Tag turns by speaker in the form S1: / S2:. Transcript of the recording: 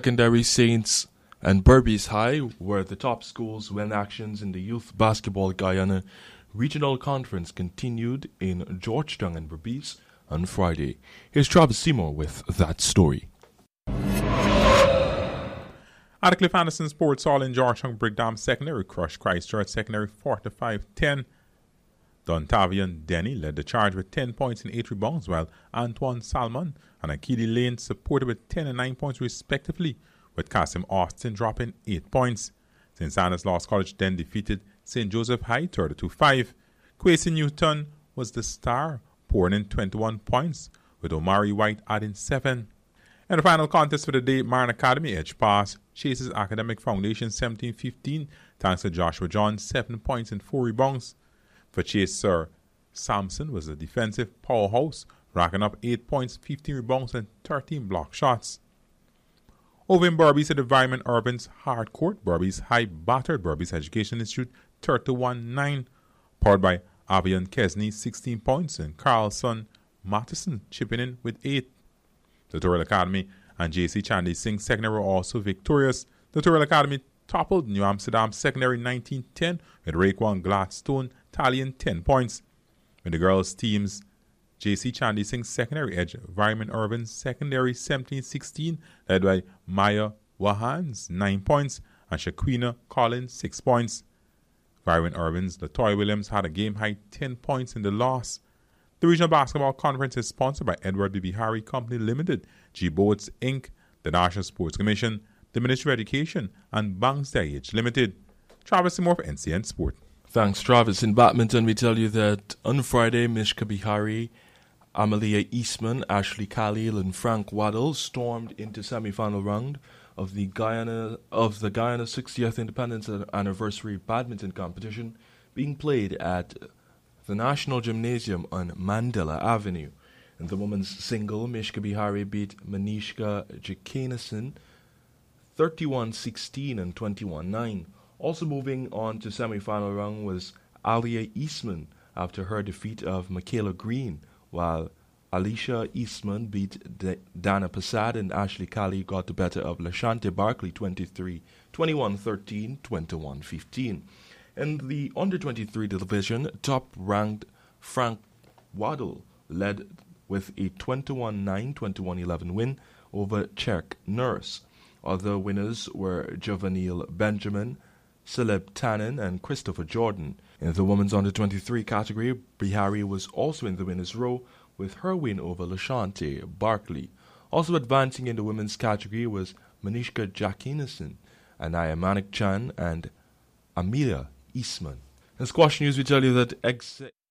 S1: Secondary Saints and Berbice High were the top schools when actions in the Youth Basketball Guyana Regional Conference continued in Georgetown and Berbice on Friday. Here's Travis Seymour with that story.
S2: At the Cliff Anderson Sports Hall in Georgetown, Brigham Secondary crushed Christchurch Secondary 45-10. Dontavian Denny led the charge with 10 points and 8 rebounds, while Antoine Salmon and Akili Lane supported with 10 and 9 points respectively, with Kasim Austin dropping 8 points. St. Anna's Lost College then defeated St. Joseph High 32-5. Kwesi Newton was the star, pouring in 21 points, with Omari White adding 7. In the final contest for the day, Marin Academy edge past Chase's Academic Foundation 17-15 thanks to Joshua John 7 points and 4 rebounds. For Chase, Sir Sampson was a defensive powerhouse, racking up 8 points, 15 rebounds and 13 block shots. Over in Berbice at Environment Urban's hard court, Berbice High battered Berbice Education Institute 31-9, powered by Avian Kesney 16 points and Carlson Matheson chipping in with 8. The Tutorial Academy and J.C. Chandy Singh Secondary were also victorious. The Tutorial Academy toppled New Amsterdam Secondary 19-10 with Raekwon Gladstone tallying 10 points. With the girls' teams, J.C. Chandy Singh Secondary edged Environment Urban Secondary 17-16, led by Maya Wahans 9 points and Shaquina Collins 6 points. Environment Urban's Latoya Williams had a game-high 10 points in the loss. The Regional Basketball Conference is sponsored by Edward B. Bihari Company Limited, G Boats Inc., the National Sports Commission, the Ministry of Education, and Banks Dayage Limited. Travis Seymour for NCN Sport.
S1: Thanks, Travis. In badminton, we tell you that on Friday, Mishka Bihari, Amalia Eastman, Ashley Khalil, and Frank Waddle stormed into semi-final round of the Guyana 60th Independence Anniversary Badminton Competition being played at the National Gymnasium on Mandela Avenue. In the women's single, Mishka Bihari beat Manishka Jakaneson 31-16 and 21-9. Also moving on to semi-final round was Alia Eastman after her defeat of Michaela Green, while Alicia Eastman beat Dana Passad and Ashley Kali got the better of Lashante Barkley 23, 21-13, 21-15. In the under-23 division, top-ranked Frank Waddle led with a 21-9, 21-11 win over Czech Nurse. Other winners were Jovanil Benjamin, Celeb Tannen, and Christopher Jordan. In the women's under-23 category, Bihari was also in the winners' row with her win over Lashante Barkley. Also advancing in the women's category was Manishka Jakaneson, Anaya Manik Chan, and Amelia Eastman. In squash news, we tell you that